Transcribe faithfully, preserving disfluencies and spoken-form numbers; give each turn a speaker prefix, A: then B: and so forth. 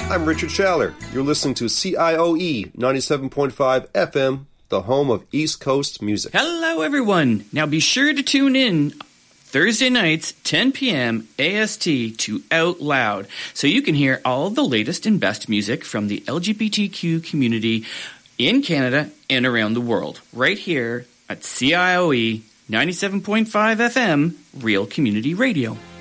A: I'm Richard Schaller. You're listening to C I O E ninety-seven point five F M, the home of East Coast music.
B: Hello, everyone. Now be sure to tune in Thursday nights, ten p.m. A S T to Out Loud, so you can hear all the latest and best music from the L G B T Q community in Canada and around the world, right here at C I O E ninety-seven point five F M, Real Community Radio.